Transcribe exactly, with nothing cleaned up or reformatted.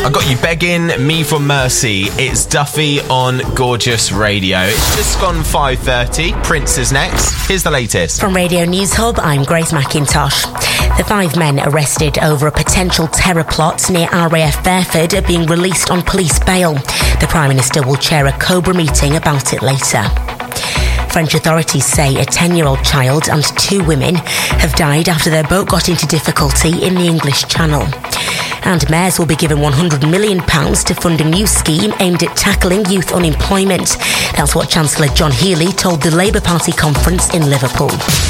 I got you begging me for mercy. It's Duffy on Gorgeous Radio. It's just gone five thirty. Prince is next. Here's the latest. From Radio News Hub, I'm Grace McIntosh. The five men arrested over a potential terror plot near R A F Fairford are being released on police bail. The Prime Minister will chair a Cobra meeting about it later. French authorities say a ten-year-old child and two women have died after their boat got into difficulty in the English Channel. And mayors will be given one hundred million pounds to fund a new scheme aimed at tackling youth unemployment. That's what Chancellor John Healey told the Labour Party conference in Liverpool.